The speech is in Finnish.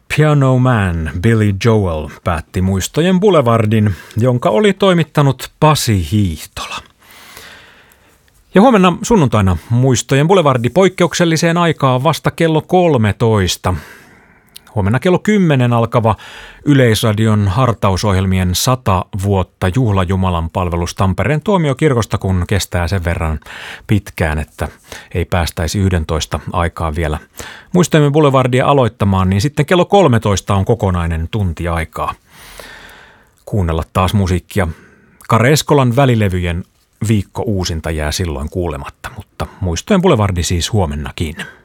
Piano Man Billy Joel päätti Muistojen Boulevardin, jonka oli toimittanut Pasi Hiihtola. Ja huomenna sunnuntaina Muistojen Boulevardi poikkeukselliseen aikaan vasta kello 13. Huomenna kello 10 alkava Yleisradion hartausohjelmien 100 vuotta juhlajumalan palvelus Tampereen tuomiokirkosta, kun kestää sen verran pitkään, että ei päästäisi 11 aikaan vielä Muistojemme Boulevardia aloittamaan, niin sitten kello 13 on kokonainen tunti aikaa kuunnella taas musiikkia. Kare Eskolan välilevyjen viikko uusinta jää silloin kuulematta, mutta Muistojen Boulevardi siis huomennakin.